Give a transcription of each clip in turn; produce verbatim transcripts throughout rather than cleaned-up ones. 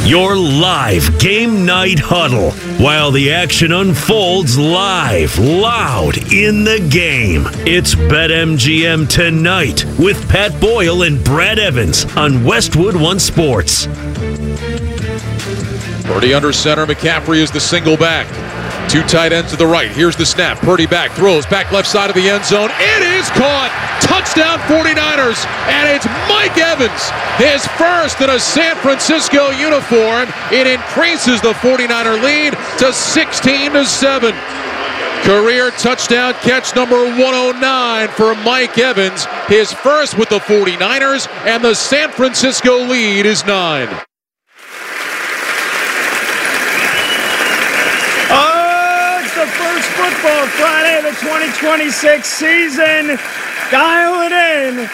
Your live game night huddle while the action unfolds live, loud in the game. It's BetMGM Tonight with Pat Boyle and Brad Evans on Westwood One Sports. Purdy under center. McCaffrey is the single back. Two tight ends to the right. Here's the snap. Purdy back, throws back left side of the end zone. It is caught. Touchdown forty-niners. And it's Mike Evans. His first in a San Francisco uniform. It increases the forty-niner lead to sixteen to seven. Career touchdown catch number one oh nine for Mike Evans. His first with the forty-niners. And the San Francisco lead is nine. First Football Friday of the twenty twenty-six season. Dial it in.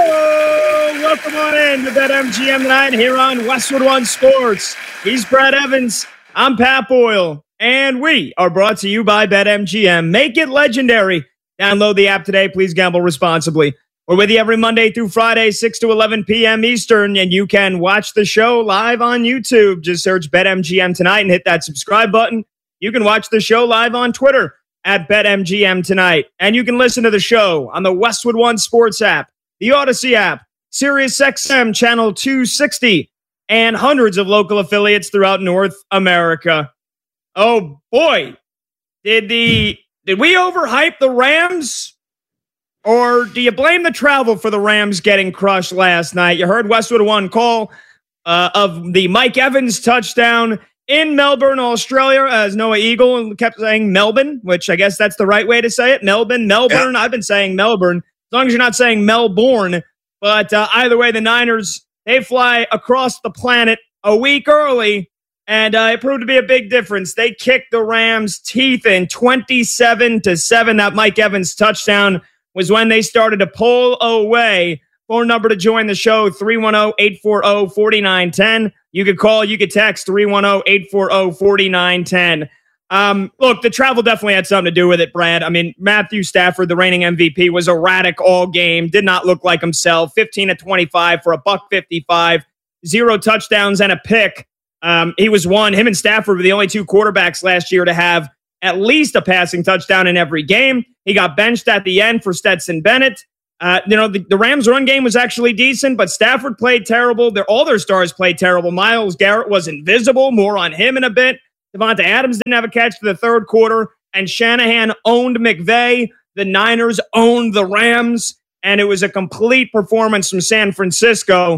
Hey, welcome on in to BetMGM Tonight here on Westwood One Sports. He's Brad Evans. I'm Pat Boyle. And we are brought to you by BetMGM. Make it legendary. Download the app today. Please gamble responsibly. We're with you every Monday through Friday, six to eleven p.m. Eastern. And you can watch the show live on YouTube. Just search BetMGM Tonight and hit that subscribe button. You can watch the show live on Twitter at BetMGM Tonight. And you can listen to the show on the Westwood One Sports app, the Odyssey app, SiriusXM Channel two sixty, and hundreds of local affiliates throughout North America. Oh, boy. Did the did we overhype the Rams? Or do you blame the travel for the Rams getting crushed last night? You heard Westwood One call uh, of the Mike Evans touchdown in Melbourne, Australia, as Noah Eagle kept saying Melbourne, which I guess that's the right way to say it. Melbourne, Melbourne. Yeah. I've been saying Melbourne, as long as you're not saying Melbourne. But uh, either way, the Niners, they fly across the planet a week early, and uh, it proved to be a big difference. They kicked the Rams' teeth in twenty-seven to seven. That Mike Evans touchdown was when they started to pull away. Phone number to join the show, three one zero, eight four zero, four nine one zero. You could call, you could text, three one zero, eight four zero, four nine one zero. Um, look, the travel definitely had something to do with it, Brad. I mean, Matthew Stafford, the reigning M V P, was erratic all game, did not look like himself. fifteen to twenty-five for a buck fifty-five, zero touchdowns and a pick. Um, he was one. Him and Stafford were the only two quarterbacks last year to have at least a passing touchdown in every game. He got benched at the end for Stetson Bennett. Uh, you know, the, the Rams' run game was actually decent, but Stafford played terrible. They're, all their stars played terrible. Myles Garrett was invisible. More on him in a bit. Devonta Adams didn't have a catch for the third quarter, and Shanahan owned McVay. The Niners owned the Rams, and it was a complete performance from San Francisco.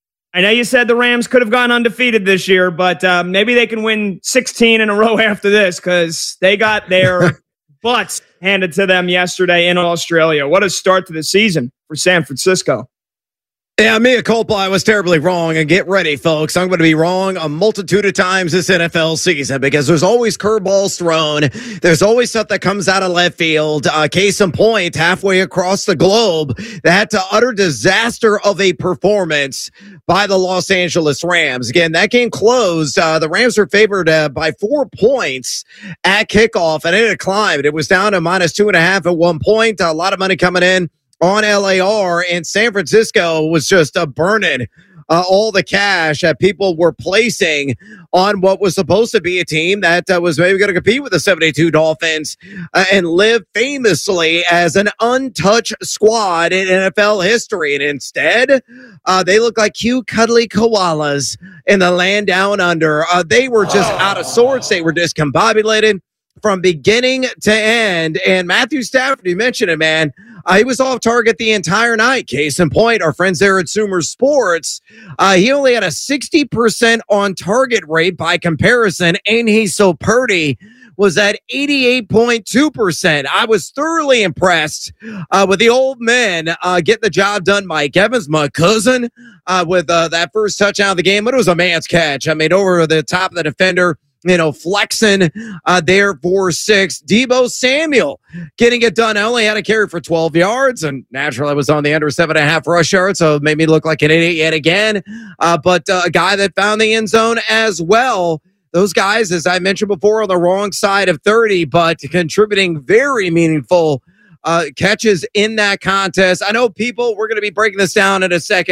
I know you said the Rams could have gone undefeated this year, but uh, maybe they can win sixteen in a row after this because they got their butts handed to them yesterday in Australia. What a start to the season for San Francisco. Yeah, mea culpa, I was terribly wrong. And get ready, folks. I'm going to be wrong a multitude of times this N F L season because there's always curveballs thrown. There's always stuff that comes out of left field. Uh, case in point, halfway across the globe, that uh, utter disaster of a performance by the Los Angeles Rams. Again, that game closed. Uh, the Rams were favored uh, by four points at kickoff, and it had climbed. It was down to minus two and a half at one point. A lot of money coming in on L A R, and San Francisco was just uh, burning uh, all the cash that people were placing on what was supposed to be a team that uh, was maybe going to compete with the seventy-two Dolphins uh, and live famously as an untouched squad in N F L history. And instead, uh, they look like cute, cuddly koalas in the land down under. Uh, they were just out of sorts. They were discombobulated from beginning to end. And Matthew Stafford, you mentioned it, man. Uh, he was off target the entire night. Case in point, our friends there at Sumer Sports, uh, he only had a sixty percent on target rate by comparison, and he's so Purdy was at eighty-eight point two percent. I was thoroughly impressed uh, with the old men uh, getting the job done. Mike Evans, my cousin, uh, with uh, that first touchdown of the game, but it was a man's catch. I mean, over the top of the defender, you know, flexing uh, there for six. Deebo Samuel getting it done. I only had a carry for twelve yards, and naturally I was on the under seven and a half rush yards, so it made me look like an idiot yet again. Uh, but uh, a guy that found the end zone as well. Those guys, as I mentioned before, on the wrong side of thirty, but contributing very meaningful uh, catches in that contest. I know people, we're going to be breaking this down in a second.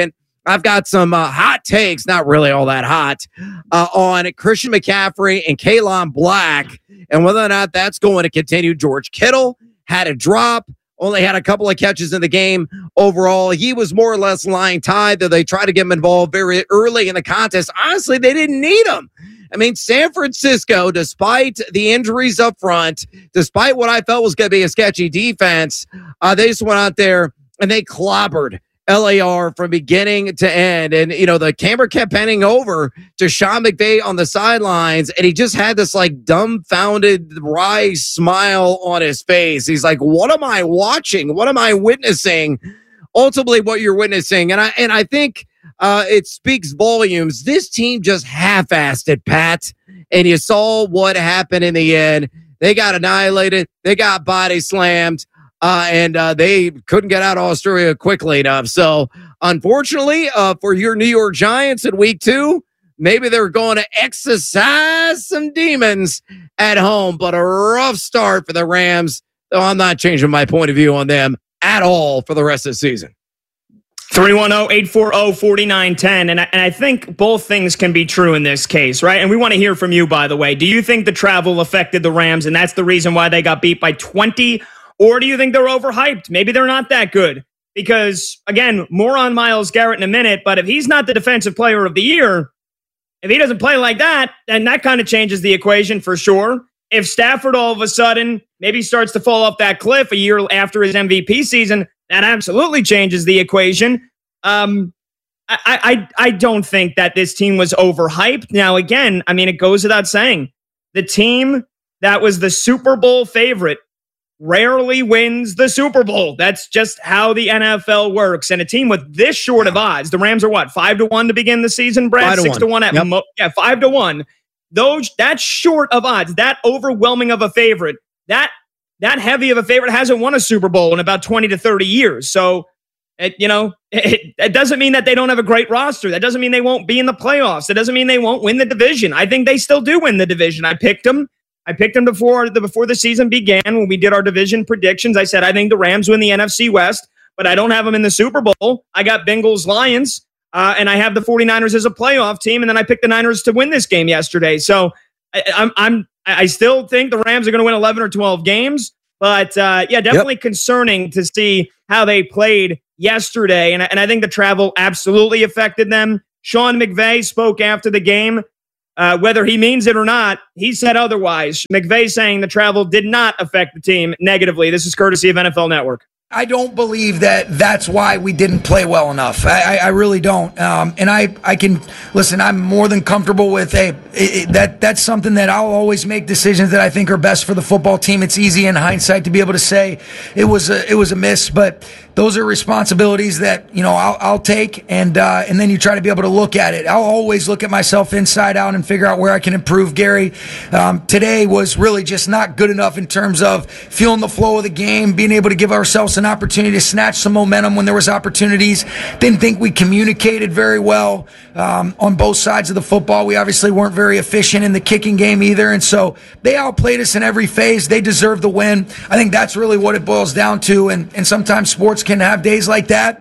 I've got some uh, hot takes, not really all that hot, uh, on Christian McCaffrey and Kalon Black and whether or not that's going to continue. George Kittle had a drop, only had a couple of catches in the game. Overall, he was more or less lying tied, though they tried to get him involved very early in the contest. Honestly, they didn't need him. I mean, San Francisco, despite the injuries up front, despite what I felt was going to be a sketchy defense, uh, they just went out there and they clobbered L A R from beginning to end. And, you know, the camera kept panning over to Sean McVay on the sidelines, and he just had this like dumbfounded, wry smile on his face. He's like, what am I watching? What am I witnessing? Ultimately, what you're witnessing. And I, and I think uh, it speaks volumes. This team just half-assed it, Pat. And you saw what happened in the end. They got annihilated. They got body slammed. Uh, and uh, they couldn't get out of Australia quickly enough. So, unfortunately, uh, for your New York Giants in week two, maybe they're going to exercise some demons at home. But a rough start for the Rams. Though I'm not changing my point of view on them at all for the rest of the season. three one zero, eight four zero, four nine one zero. And I, and I think both things can be true in this case, right? And we want to hear from you, by the way. Do you think the travel affected the Rams, and that's the reason why they got beat by twenty? Or do you think they're overhyped? Maybe they're not that good. Because, again, more on Myles Garrett in a minute, but if he's not the defensive player of the year, if he doesn't play like that, then that kind of changes the equation for sure. If Stafford all of a sudden maybe starts to fall off that cliff a year after his M V P season, that absolutely changes the equation. Um, I, I, I don't think that this team was overhyped. Now, again, I mean, it goes without saying, the team that was the Super Bowl favorite rarely wins the Super Bowl. That's just how the N F L works. And a team with this short of odds, the Rams are what, five to one to begin the season, Brad? Five to Six one. to one at Yep. mo- yeah, five to one. Those that's short of odds, that overwhelming of a favorite, that that heavy of a favorite hasn't won a Super Bowl in about twenty to thirty years. So, it, you know, it, it doesn't mean that they don't have a great roster. That doesn't mean they won't be in the playoffs. That doesn't mean they won't win the division. I think they still do win the division. I picked them. I picked them before the before the season began when we did our division predictions. I said I think the Rams win the N F C West, but I don't have them in the Super Bowl. I got Bengals, Lions, uh, and I have the 49ers as a playoff team, and then I picked the Niners to win this game yesterday. So I, I'm I'm I still think the Rams are going to win eleven or twelve games, but uh, yeah, definitely yep. concerning to see how they played yesterday, and and I think the travel absolutely affected them. Sean McVay spoke after the game. Uh, whether he means it or not, he said otherwise. McVay saying the travel did not affect the team negatively. This is courtesy of N F L Network. I don't believe that that's why we didn't play well enough. I, I, I really don't. Um, and I, I can listen. I'm more than comfortable with hey, it, it, that. That's something that I'll always make decisions that I think are best for the football team. It's easy in hindsight to be able to say it was a, it was a miss, but those are responsibilities that you know I'll, I'll take, and uh, and then you try to be able to look at it. I'll always look at myself inside out and figure out where I can improve. Gary, um, today was really just not good enough in terms of feeling the flow of the game, being able to give ourselves an opportunity to snatch some momentum when there was opportunities. Didn't think we communicated very well um, on both sides of the football. We obviously weren't very efficient in the kicking game either, and so they outplayed us in every phase. They deserve the win. I think that's really what it boils down to, and, and sometimes sports can have days like that.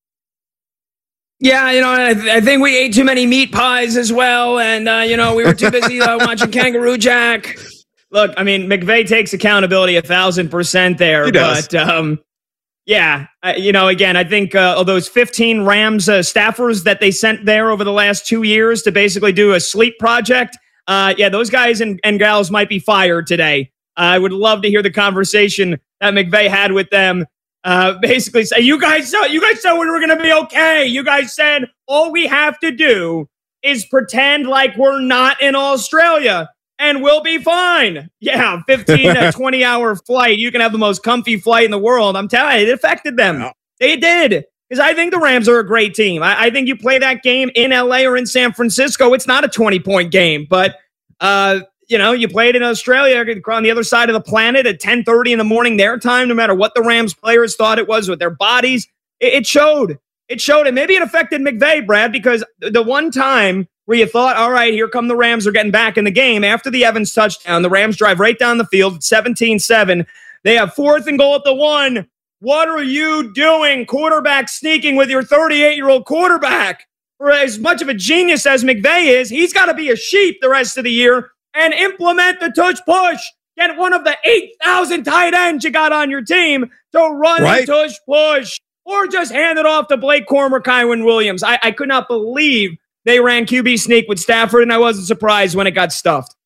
Yeah, you know, I, th- I think we ate too many meat pies as well, and, uh, you know, we were too busy uh, watching Kangaroo Jack. Look, I mean, McVay takes accountability a thousand percent there, he does. but... Um, Yeah, uh, you know, again, I think uh, of those fifteen Rams uh, staffers that they sent there over the last two years to basically do a sleep project, uh, yeah, those guys and, and gals might be fired today. Uh, I would love to hear the conversation that McVay had with them. Uh, basically, say, you guys, saw, you guys said we were going to be okay. You guys said all we have to do is pretend like we're not in Australia. And we'll be fine. Yeah, fifteen to twenty hour flight. You can have the most comfy flight in the world. I'm telling you, it affected them. Yeah. They did. Because I think the Rams are a great team. I, I think you play that game in L A or in San Francisco, it's not a twenty-point game. But, uh, you know, you play it in Australia on the other side of the planet at ten thirty in the morning their time, no matter what the Rams players thought it was with their bodies. It, it showed. It showed. And maybe it affected McVay, Brad, because the one time where you thought, all right, here come the Rams, they're getting back in the game. After the Evans touchdown, the Rams drive right down the field, seventeen seven. They have fourth and goal at the one. What are you doing, quarterback sneaking with your thirty-eight-year-old quarterback? For as much of a genius as McVay is, he's got to be a sheep the rest of the year and implement the tush push. Get one of the eight thousand tight ends you got on your team to run right. a tush push. Or just hand it off to Blake Corum or Kyren Williams. I, I could not believe they ran Q B sneak with Stafford, and I wasn't surprised when it got stuffed.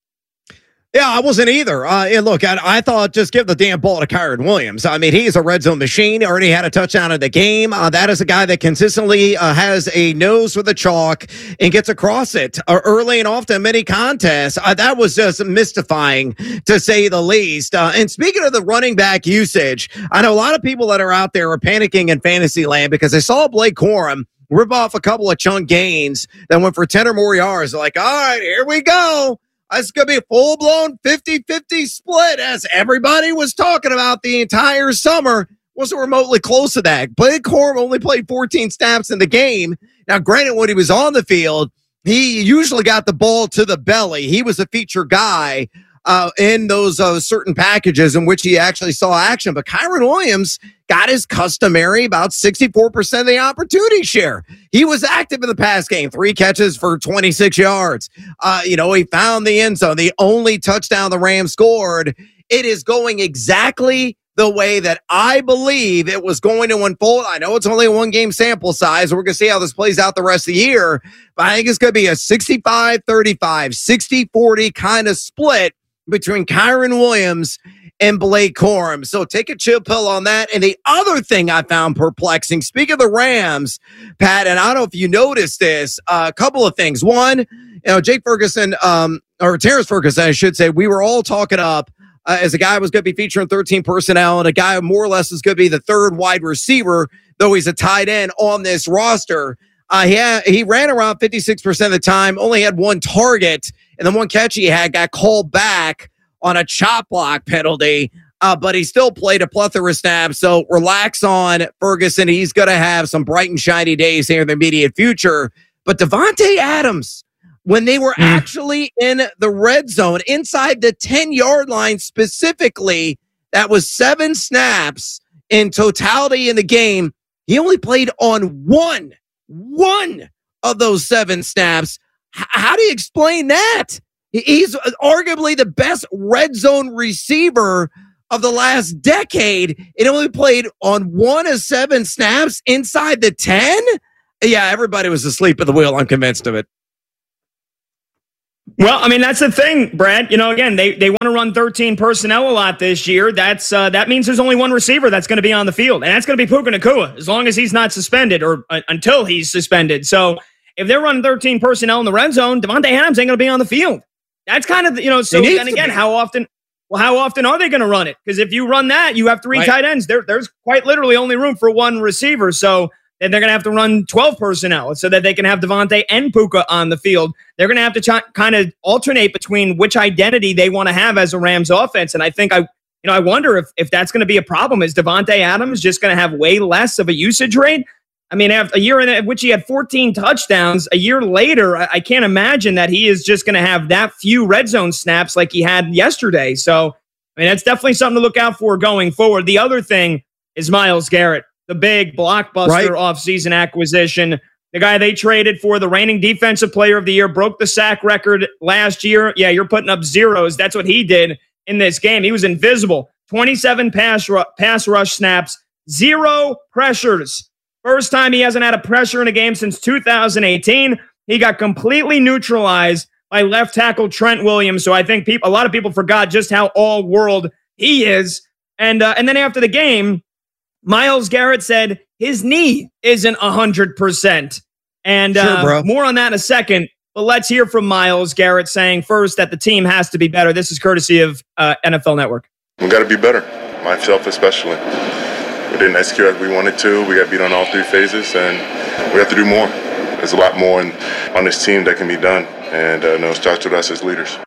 Yeah, I wasn't either. Uh, and look, I, I thought just give the damn ball to Kyren Williams. I mean, he's a red zone machine. Already had a touchdown in the game. Uh, that is a guy that consistently uh, has a nose for the chalk and gets across it uh, early and often many contests. Uh, that was just mystifying, to say the least. Uh, and speaking of the running back usage, I know a lot of people that are out there are panicking in fantasy land because they saw Blake Corum rip off a couple of chunk gains that went for ten or more yards. They're like, all right, here we go. It's going to be a full-blown fifty-fifty split, as everybody was talking about the entire summer. Wasn't remotely close to that. Blake Corum only played fourteen snaps in the game. Now, granted, when he was on the field, he usually got the ball to the belly. He was a feature guy uh, in those uh, certain packages in which he actually saw action. But Kyren Williams got his customary about sixty-four percent of the opportunity share. He was active in the pass game, three catches for twenty-six yards. Uh, you know, he found the end zone, the only touchdown the Rams scored. It is going exactly the way that I believe it was going to unfold. I know it's only a one-game sample size. We're going to see how this plays out the rest of the year. But I think it's going to be a sixty-five thirty-five, sixty forty kind of split between Kyren Williams and Blake Corum. So take a chill pill on that. And the other thing I found perplexing, speaking of the Rams, Pat, and I don't know if you noticed this, uh, a couple of things. One, you know, Jake Ferguson, um, or Terrence Ferguson, I should say, we were all talking up uh, as a guy was going to be featuring thirteen personnel and a guy more or less is going to be the third wide receiver, though he's a tight end on this roster. Uh, he, had, he ran around fifty-six percent of the time, only had one target, and the one catch he had got called back on a chop block penalty, uh, but he still played a plethora of snaps. So relax on Ferguson. He's going to have some bright and shiny days here in the immediate future. But Davante Adams, when they were mm. actually in the red zone, inside the ten-yard line specifically, that was seven snaps in totality in the game. He only played on one, one of those seven snaps. H- how do you explain that? He's arguably the best red zone receiver of the last decade. It only played on one of seven snaps inside the ten. Yeah, everybody was asleep at the wheel. I'm convinced of it. Well, I mean, that's the thing, Brad. You know, again, they, they want to run thirteen personnel a lot this year. That's uh, that means there's only one receiver that's going to be on the field, and that's going to be Puka Nacua, as long as he's not suspended or uh, until he's suspended. So if they're running thirteen personnel in the red zone, Davante Adams ain't going to be on the field. That's kind of, you know, so then again, how often, well, how often are they going to run it? Because if you run that, you have three right. tight ends. There, there's quite literally only room for one receiver. So then they're going to have to run twelve personnel so that they can have Davante and Puka on the field. They're going to have to ch- kind of alternate between which identity they want to have as a Rams offense. And I think I, you know, I wonder if, if that's going to be a problem. Is Davante Adams just going to have way less of a usage rate? I mean, after a year in which he had fourteen touchdowns, a year later, I, I can't imagine that he is just going to have that few red zone snaps like he had yesterday. So, I mean, that's definitely something to look out for going forward. The other thing is Myles Garrett, the big blockbuster right. offseason acquisition. The guy they traded for, the reigning defensive player of the year, broke the sack record last year. Yeah, you're putting up zeros. That's what he did in this game. He was invisible. twenty-seven pass, ru- pass rush snaps, zero pressures. First time he hasn't had a pressure in a game since two thousand eighteen. He got completely neutralized by left tackle Trent Williams. So I think people, a lot of people forgot just how all-world he is. And uh, and then after the game, Myles Garrett said his knee isn't one hundred percent. And uh, sure, more on that in a second. But let's hear from Myles Garrett saying first that the team has to be better. This is courtesy of uh, N F L Network. We got to be better, myself especially. We didn't execute as we wanted to. We got beat on all three phases, and we have to do more. There's a lot more in, on this team that can be done, and uh, no, it starts with us as leaders.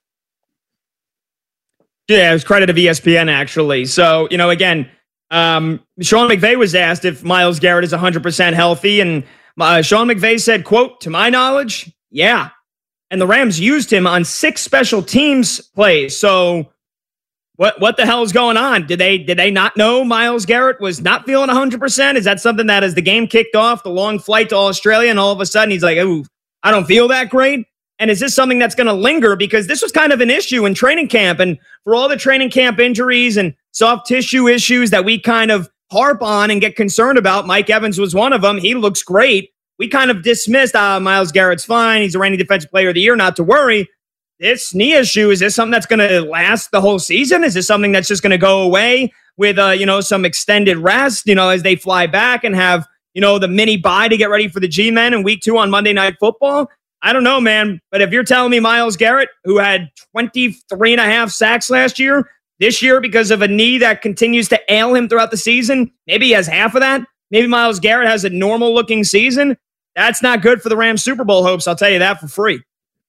Yeah, it was credit of E S P N, actually. So, you know, again, um, Sean McVay was asked if Myles Garrett is one hundred percent healthy, and uh, Sean McVay said, quote, to my knowledge, yeah. And the Rams used him on six special teams plays. So What what the hell is going on? Did they did they not know Myles Garrett was not feeling one hundred percent? Is that something that as the game kicked off, the long flight to Australia, and all of a sudden he's like, ooh, I don't feel that great? And is this something that's going to linger? Because this was kind of an issue in training camp. And for all the training camp injuries and soft tissue issues that we kind of harp on and get concerned about, Mike Evans was one of them. He looks great. We kind of dismissed, ah, Myles Garrett's fine. He's a reigning defensive player of the year, not to worry. This knee issue, is this something that's going to last the whole season? Is this something that's just going to go away with, uh, you know, some extended rest, you know, as they fly back and have, you know, the mini bye to get ready for the G-Men in week two on Monday Night Football? I don't know, man. But if you're telling me Myles Garrett, who had twenty-three and a half sacks last year, this year because of a knee that continues to ail him throughout the season, maybe he has half of that. Maybe Myles Garrett has a normal looking season. That's not good for the Rams Super Bowl hopes. I'll tell you that for free.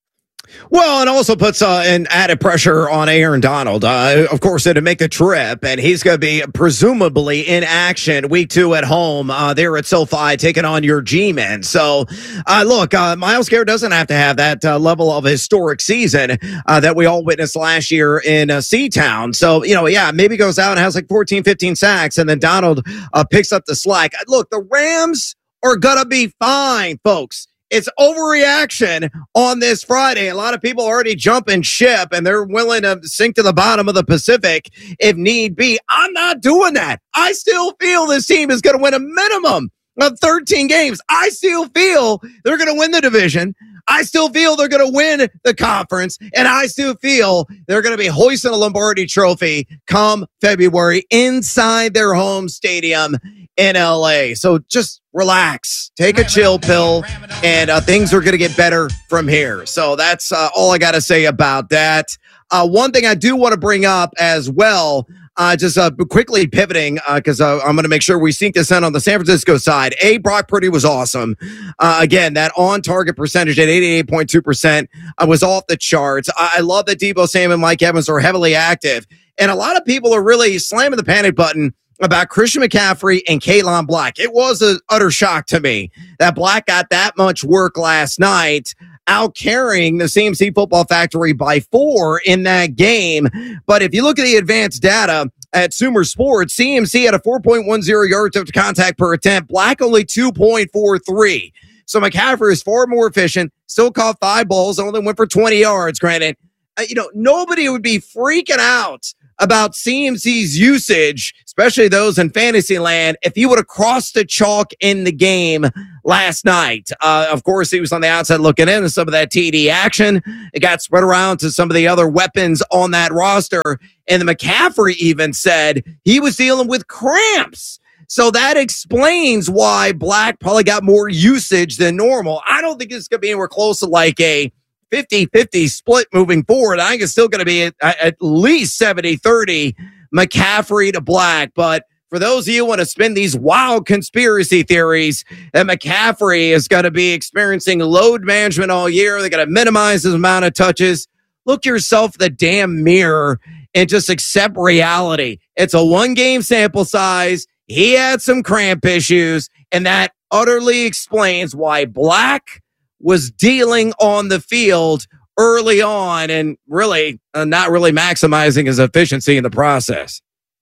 Well, it also puts uh, an added pressure on Aaron Donald, uh, of course, to make the trip, and he's going to be presumably in action week two at home uh, there at SoFi, taking on your G-Men. So, uh, look, uh, Myles Garrett doesn't have to have that uh, level of historic season uh, that we all witnessed last year in uh, C-Town. So, you know, yeah, maybe goes out and has like fourteen, fifteen sacks, and then Donald uh, picks up the slack. Look, the Rams are going to be fine, folks. It's overreaction on this Friday. A lot of people already jumping ship, and they're willing to sink to the bottom of the Pacific if need be. I'm not doing that. I still feel this team is going to win a minimum of thirteen games. I still feel they're going to win the division. I still feel they're going to win the conference, and I still feel they're going to be hoisting a Lombardi trophy come February inside their home stadium in L A. So just relax, take a chill pill, and uh, things are going to get better from here. So that's uh, all I got to say about that. Uh, one thing I do want to bring up as well, uh, just uh, quickly pivoting, because uh, uh, I'm going to make sure we sink this in on the San Francisco side. A, Brock Purdy was awesome. Uh, again, that on-target percentage at eighty-eight point two percent uh, was off the charts. I-, I love that Deebo Samuel and Mike Evans are heavily active. And a lot of people are really slamming the panic button about Christian McCaffrey and Kaylan Black. It was an utter shock to me that Black got that much work last night, out carrying the C M C Football Factory by four in that game. But if you look at the advanced data at Sumer Sports, C M C had a four point one zero yards after contact per attempt, Black only two point four three. So McCaffrey is far more efficient, still caught five balls, only went for twenty yards, granted. Uh, you know, nobody would be freaking out about C M C's usage, especially those in fantasy land, if he would have crossed the chalk in the game last night. Uh, of course, he was on the outside looking in, and some of that T D action, it got spread around to some of the other weapons on that roster. And the McCaffrey even said he was dealing with cramps. So that explains why Black probably got more usage than normal. I don't think it's going to be anywhere close to like a fifty-fifty split moving forward. I think it's still going to be at, at least seventy thirty McCaffrey to Black. But for those of you who want to spin these wild conspiracy theories that McCaffrey is going to be experiencing load management all year, they're going to minimize his amount of touches, look yourself in the damn mirror and just accept reality. It's a one-game sample size. He had some cramp issues, and that utterly explains why Black was dealing on the field early on and really uh, not really maximizing his efficiency in the process.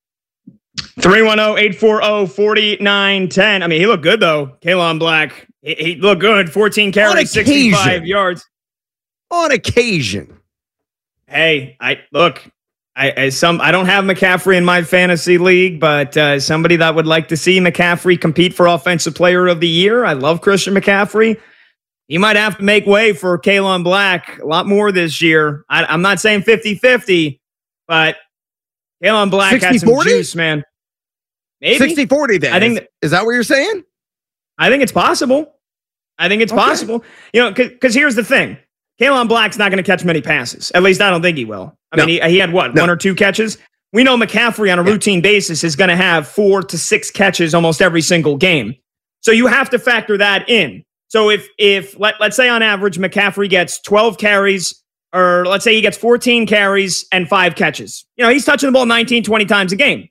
three one zero, eight four zero, four nine one zero. I mean, he looked good, though. Kaylan Black. He, he looked good. fourteen carries, sixty-five yards. On occasion. Hey, I look, I, I some I don't have McCaffrey in my fantasy league, but uh, somebody that would like to see McCaffrey compete for Offensive Player of the Year. I love Christian McCaffrey. He might have to make way for Kaylan Black a lot more this year. I, I'm not saying fifty-fifty, but Kaylan Black had some juice, man. Maybe sixty forty then. I think is, is that what you're saying? I think it's possible. I think it's okay. possible. You know, because here's the thing. Kaylan Black's not going to catch many passes. At least I don't think he will. I no. mean, he, he had what, no. one or two catches? We know McCaffrey on a yeah. routine basis is going to have four to six catches almost every single game. So you have to factor that in. So if, if let, let's say on average, McCaffrey gets twelve carries, or let's say he gets fourteen carries and five catches. You know, he's touching the ball nineteen, twenty times a game.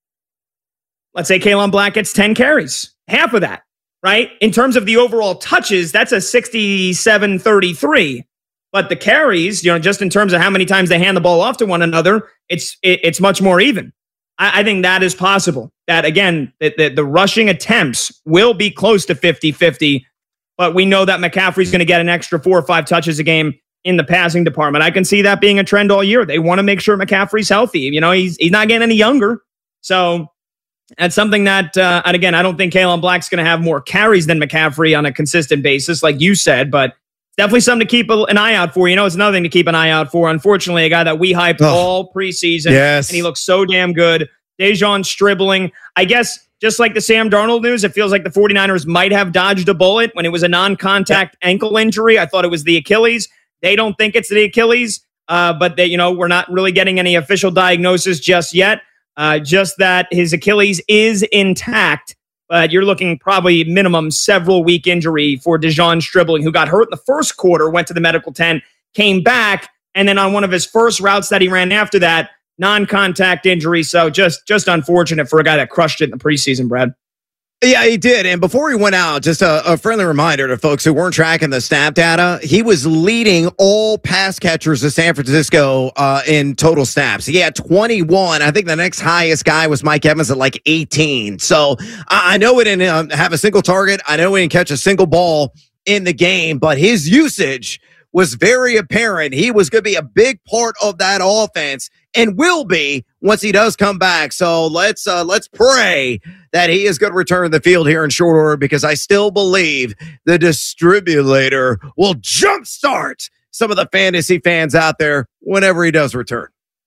Let's say Kaylan Black gets ten carries, half of that, right? In terms of the overall touches, that's a sixty-seven thirty-three. But the carries, you know, just in terms of how many times they hand the ball off to one another, it's it, it's much more even. I, I think that is possible. That, again, the, the, the rushing attempts will be close to fifty-fifty, but we know that McCaffrey's going to get an extra four or five touches a game in the passing department. I can see that being a trend all year. They want to make sure McCaffrey's healthy. You know, he's he's not getting any younger. So that's something that, uh, and again, I don't think Kalen Black's going to have more carries than McCaffrey on a consistent basis, like you said, but it's definitely something to keep an eye out for. You know, it's another thing to keep an eye out for. Unfortunately, a guy that we hyped oh, all preseason, yes. and he looks so damn good. Dejon Stribling. I guess just like the Sam Darnold news, it feels like the 49ers might have dodged a bullet when it was a non-contact yeah. ankle injury. I thought it was the Achilles. They don't think it's the Achilles, uh, but they, you know, we're not really getting any official diagnosis just yet. Uh, just that his Achilles is intact, but you're looking probably minimum several week injury for Dejon Stribling, who got hurt in the first quarter, went to the medical tent, came back, and then on one of his first routes that he ran after that, non-contact injury. So just just unfortunate for a guy that crushed it in the preseason, Brad. Yeah, he did. And before he went out, just a, a friendly reminder to folks who weren't tracking the snap data, he was leading all pass catchers of San Francisco uh, in total snaps. He had twenty-one. I think the next highest guy was Mike Evans at like eighteen. So I, I know he didn't um, have a single target. I know he didn't catch a single ball in the game, but his usage was very apparent. He was going to be a big part of that offense and will be once he does come back. So let's uh, let's pray that he is going to return to the field here in short order, because I still believe the distributor will jumpstart some of the fantasy fans out there whenever he does return.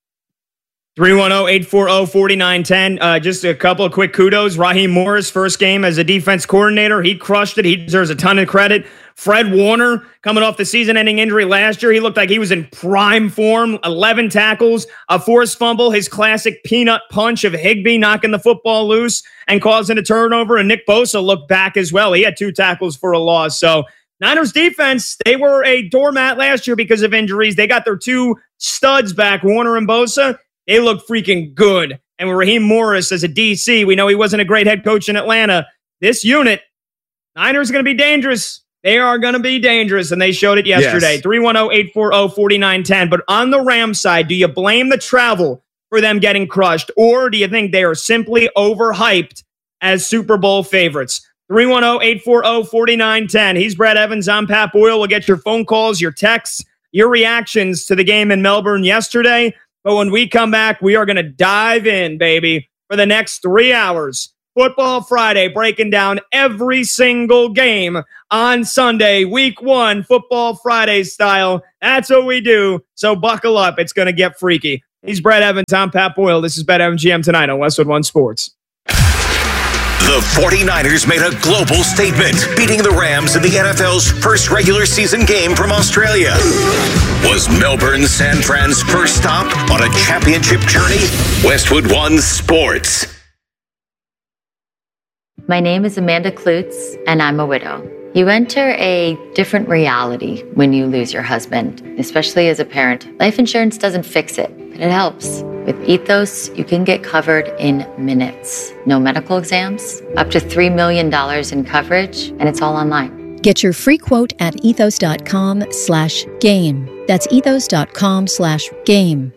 three one zero, eight four zero, four nine one zero. Uh, just a couple of quick kudos. Raheem Morris, first game as a defense coordinator. He crushed it. He deserves a ton of credit. Fred Warner, coming off the season-ending injury last year, he looked like he was in prime form. eleven tackles, a forced fumble, his classic peanut punch of Higbee knocking the football loose and causing a turnover. And Nick Bosa looked back as well. He had two tackles for a loss. So Niners defense, they were a doormat last year because of injuries. They got their two studs back, Warner and Bosa. They look freaking good. And with Raheem Morris as a D C, we know he wasn't a great head coach in Atlanta. This unit, Niners going to be dangerous. They are going to be dangerous, and they showed it yesterday. Yes. three one zero, eight four zero, four nine one zero. But on the Rams side, do you blame the travel for them getting crushed, or do you think they are simply overhyped as Super Bowl favorites? three one zero, eight four zero, four nine one zero. He's Brad Evans. I'm Pat Boyle. We'll get your phone calls, your texts, your reactions to the game in Melbourne yesterday. But when we come back, we are going to dive in, baby, for the next three hours. Football Friday, breaking down every single game on Sunday, week one, Football Friday style. That's what we do. So buckle up. It's going to get freaky. He's Brad Evans. I'm Pat Boyle. This is BetMGM tonight on Westwood One Sports. The 49ers made a global statement, beating the Rams in the N F L's first regular season game from Australia. Was Melbourne San Fran's first stop on a championship journey? Westwood One Sports. My name is Amanda Klutz, and I'm a widow. You enter a different reality when you lose your husband, especially as a parent. Life insurance doesn't fix it, but it helps. With Ethos, you can get covered in minutes. No medical exams, up to three million dollars in coverage, and it's all online. Get your free quote at ethos.com slash game. That's ethos.com slash game.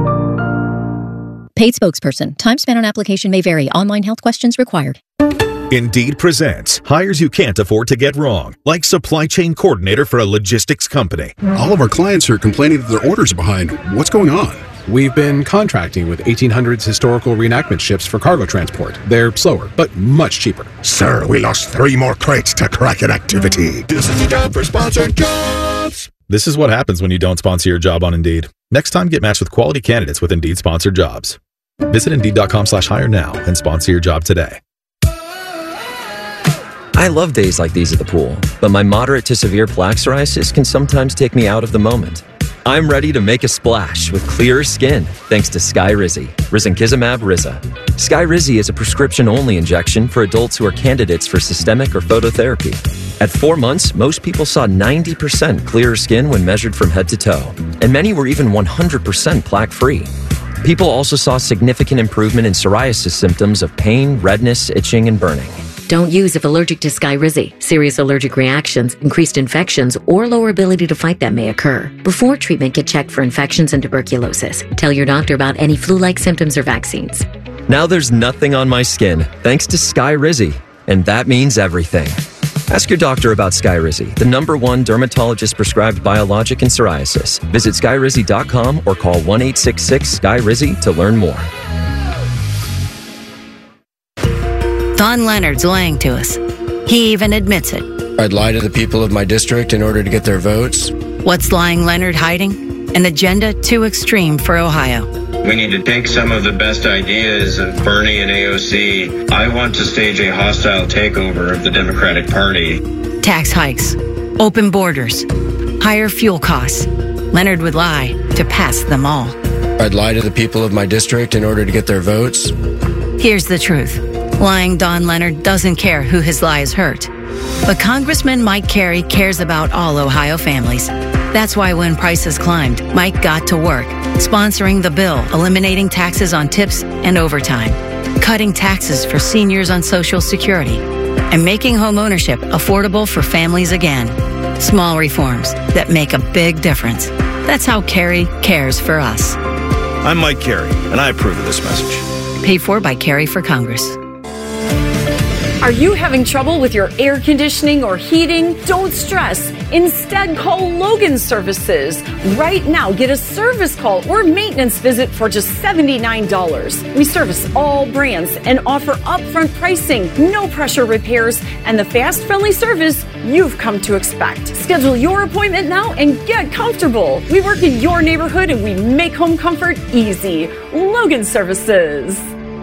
Paid spokesperson. Time spent on application may vary. Online health questions required. Indeed presents hires you can't afford to get wrong, like supply chain coordinator for a logistics company. All of our clients are complaining that their orders are behind. What's going on? We've been contracting with eighteen hundreds historical reenactment ships for cargo transport. They're slower, but much cheaper. Sir, we lost three more crates to Kraken activity. This is the job for sponsored jobs. This is what happens when you don't sponsor your job on Indeed. Next time, get matched with quality candidates with Indeed sponsored jobs. Visit Indeed.com slash hire now and sponsor your job today. I love days like these at the pool, but my moderate to severe plaque psoriasis can sometimes take me out of the moment. I'm ready to make a splash with clearer skin thanks to Skyrizi, risankizumab Riza. Skyrizi is a prescription-only injection for adults who are candidates for systemic or phototherapy. At four months, most people saw ninety percent clearer skin when measured from head to toe, and many were even one hundred percent plaque-free. People also saw significant improvement in psoriasis symptoms of pain, redness, itching, and burning. Don't use if allergic to Skyrizi. Serious allergic reactions, increased infections, or lower ability to fight them may occur. Before treatment, get checked for infections and tuberculosis. Tell your doctor about any flu-like symptoms or vaccines. Now there's nothing on my skin, thanks to Skyrizi. And that means everything. Ask your doctor about Skyrizi, the number one dermatologist-prescribed biologic in psoriasis. Visit skyrizi dot com or call one eight six six Sky Rizzy to learn more. Don Leonard's lying to us. He even admits it. I'd lie to the people of my district in order to get their votes. What's lying Leonard hiding? An agenda too extreme for Ohio. We need to take some of the best ideas of Bernie and A O C. I want to stage a hostile takeover of the Democratic Party. Tax hikes, open borders, higher fuel costs. Leonard would lie to pass them all. I'd lie to the people of my district in order to get their votes. Here's the truth. Lying Don Leonard doesn't care who his lies hurt. But Congressman Mike Carey cares about all Ohio families. That's why when prices climbed, Mike got to work, sponsoring the bill, eliminating taxes on tips and overtime, cutting taxes for seniors on Social Security, and making home ownership affordable for families again. Small reforms that make a big difference. That's how Carey cares for us. I'm Mike Carey, and I approve of this message. Paid for by Carey for Congress. Are you having trouble with your air conditioning or heating? Don't stress. Instead, call Logan Services. Right now, get a service call or maintenance visit for just seventy-nine dollars. We service all brands and offer upfront pricing, no pressure repairs, and the fast, friendly service you've come to expect. Schedule your appointment now and get comfortable. We work in your neighborhood and we make home comfort easy. Logan Services.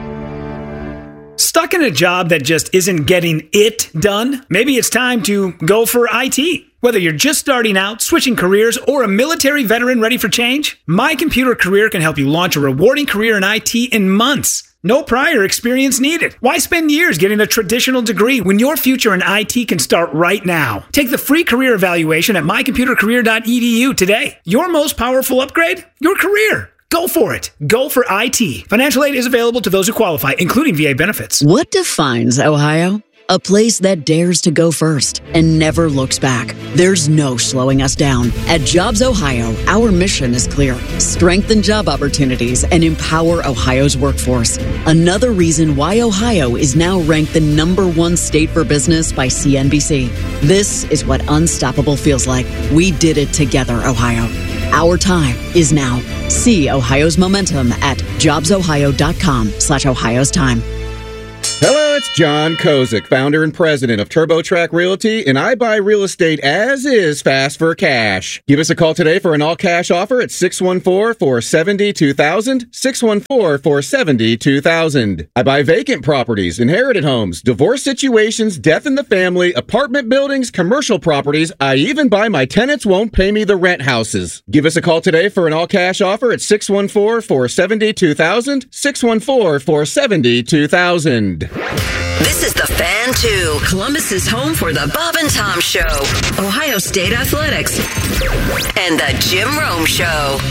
Stuck in a job that just isn't getting it done? Maybe it's time to go for I T. Whether you're just starting out, switching careers, or a military veteran ready for change, My Computer Career can help you launch a rewarding career in I T in months. No prior experience needed. Why spend years getting a traditional degree when your future in I T can start right now? Take the free career evaluation at my computer career dot e d u today. Your most powerful upgrade? Your career. Go for it. Go for I T. Financial aid is available to those who qualify, including V A benefits. What defines Ohio? A place that dares to go first and never looks back. There's no slowing us down. At Jobs Ohio, our mission is clear. Strengthen job opportunities and empower Ohio's workforce. Another reason why Ohio is now ranked the number one state for business by C N B C. This is what unstoppable feels like. We did it together, Ohio. Our time is now. See Ohio's momentum at jobs ohio dot com slash Ohio's time. Hello, it's John Kozik, founder and president of TurboTrack Realty, and I buy real estate as is fast for cash. Give us a call today for an all-cash offer at six one four, four seven zero, two thousand, six one four, four seven zero, two thousand. I buy vacant properties, inherited homes, divorce situations, death in the family, apartment buildings, commercial properties. I even buy my tenants won't pay me the rent houses. Give us a call today for an all-cash offer at six one four, four seven zero, two thousand, six one four, four seven zero, two thousand. This is The Fan two, Columbus's home for the Bob and Tom Show, Ohio State Athletics, and the Jim Rome Show.